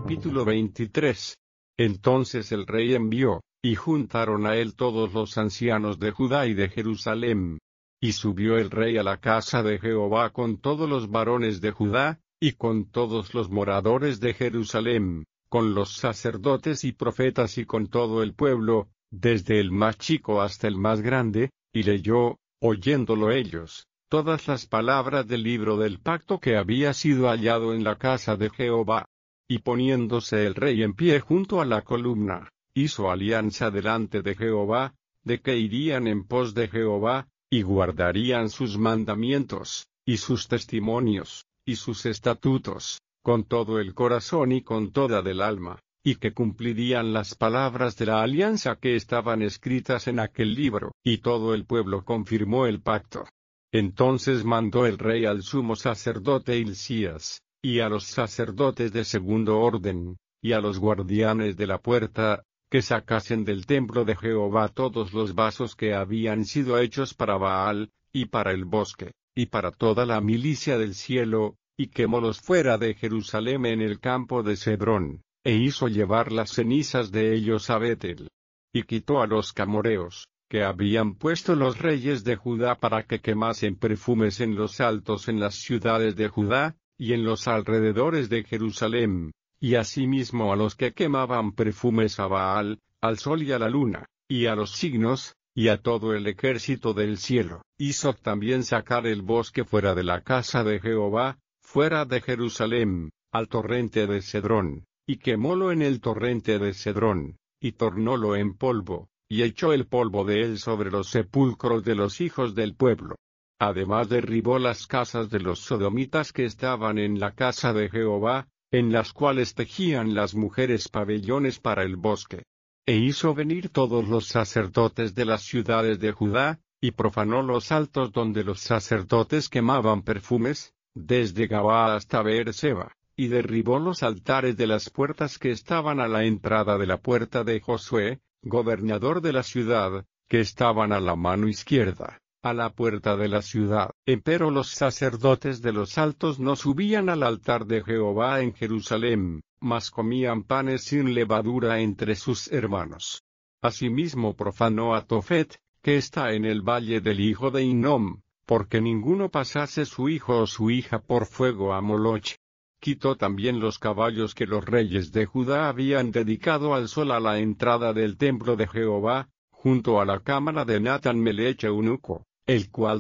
Capítulo 23. Entonces el rey envió, y juntaron a él todos los ancianos de Judá y de Jerusalem. Y subió el rey a la casa de Jehová con todos los varones de Judá, y con todos los moradores de Jerusalem, con los sacerdotes y profetas y con todo el pueblo, desde el más chico hasta el más grande, y leyó, oyéndolo ellos, todas las palabras del libro del pacto que había sido hallado en la casa de Jehová. Y poniéndose el rey en pie junto a la columna, hizo alianza delante de Jehová, de que irían en pos de Jehová, y guardarían sus mandamientos, y sus testimonios, y sus estatutos, con todo el corazón y con toda del alma, y que cumplirían las palabras de la alianza que estaban escritas en aquel libro. Y todo el pueblo confirmó el pacto. Entonces mandó el rey al sumo sacerdote Hilcías, y a los sacerdotes de segundo orden, y a los guardianes de la puerta, que sacasen del templo de Jehová todos los vasos que habían sido hechos para Baal, y para el bosque, y para toda la milicia del cielo, y quemólos fuera de Jerusalén en el campo de Cedrón, e hizo llevar las cenizas de ellos a Betel. Y quitó a los camoreos, que habían puesto los reyes de Judá para que quemasen perfumes en los altos en las ciudades de Judá, y en los alrededores de Jerusalén, y asimismo a los que quemaban perfumes a Baal, al sol y a la luna, y a los signos, y a todo el ejército del cielo. Hizo también sacar el bosque fuera de la casa de Jehová, fuera de Jerusalén, al torrente de Cedrón, y quemólo en el torrente de Cedrón, y tornólo en polvo, y echó el polvo de él sobre los sepulcros de los hijos del pueblo. Además derribó las casas de los sodomitas que estaban en la casa de Jehová, en las cuales tejían las mujeres pabellones para el bosque. E hizo venir todos los sacerdotes de las ciudades de Judá, y profanó los altos donde los sacerdotes quemaban perfumes, desde Gabaa hasta Beerseba, y derribó los altares de las puertas que estaban a la entrada de la puerta de Josué, gobernador de la ciudad, que estaban a la mano izquierda, a la puerta de la ciudad. Empero los sacerdotes de los altos no subían al altar de Jehová en Jerusalén, mas comían panes sin levadura entre sus hermanos. Asimismo profanó a Tofet, que está en el valle del hijo de Hinnom, porque ninguno pasase su hijo o su hija por fuego a Moloch. Quitó también los caballos que los reyes de Judá habían dedicado al sol a la entrada del templo de Jehová, junto a la cámara de Natán Melech eunuco, el cual